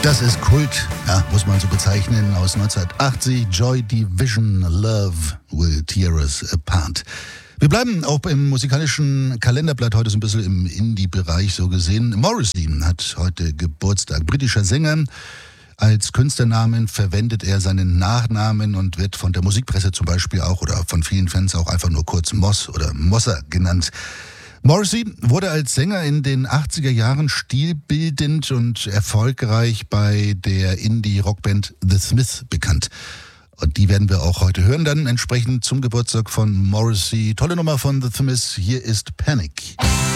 Das ist Kult, ja, muss man so bezeichnen, aus 1980. Joy Division, Love Will Tear Us Apart. Wir bleiben auch im musikalischen Kalenderblatt heute so ein bisschen im Indie-Bereich so gesehen. Morrissey hat heute Geburtstag. Britischer Sänger. Als Künstlernamen verwendet er seinen Nachnamen und wird von der Musikpresse zum Beispiel auch oder von vielen Fans auch einfach nur kurz Moss oder Mosser genannt. Morrissey wurde als Sänger in den 80er Jahren stilbildend und erfolgreich bei der Indie-Rockband The Smiths bekannt. Und die werden wir auch heute hören, dann entsprechend zum Geburtstag von Morrissey. Tolle Nummer von The Smiths, hier ist Panic.